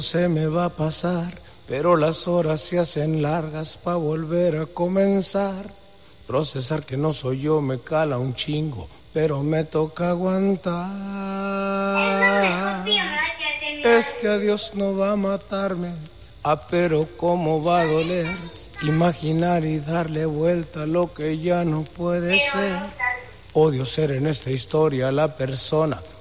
Se me va a pasar, pero las horas se hacen largas pa' volver a comenzar. Procesar que no soy yo me cala un chingo, pero me toca aguantar. Este adiós no va a matarme, pero cómo va a doler. Imaginar y darle vuelta a lo que ya no puede ser. Odio ser en esta historia la persona